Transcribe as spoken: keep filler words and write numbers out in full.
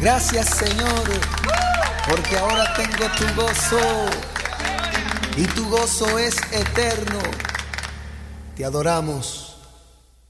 Gracias, Señor, porque ahora tengo tu gozo y tu gozo es eterno. Te adoramos.